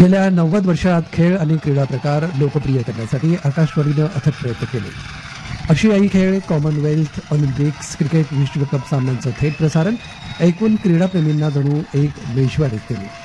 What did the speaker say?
गेल्या 90 वर्षात खेळ आणि क्रीडा प्रकार लोकप्रिय करण्यासाठी आकाशवाणीनं अथक प्रयत्न केले. आशियाई खेळ, कॉमनवेल्थ, ऑलिम्पिक्स, क्रिकेट विश्वकप सामन्यांचं थेट प्रसारण ऐकून क्रीडाप्रेमींना जणू एक मेजवानीच केली.